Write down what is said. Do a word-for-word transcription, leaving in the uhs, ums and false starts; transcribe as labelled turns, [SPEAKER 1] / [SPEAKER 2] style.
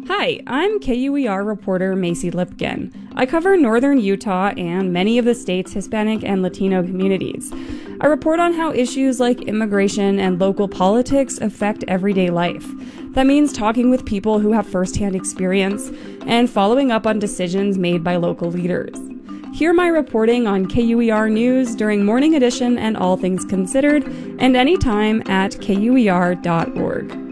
[SPEAKER 1] Hi, I'm K U E R reporter Macy Lipkin. I cover northern Utah and many of the state's Hispanic and Latino communities. I report on how issues like immigration and local politics affect everyday life. That means talking with people who have firsthand experience and following up on decisions made by local leaders. Hear my reporting on K U E R News during Morning Edition and All Things Considered, and anytime at K U E R dot org.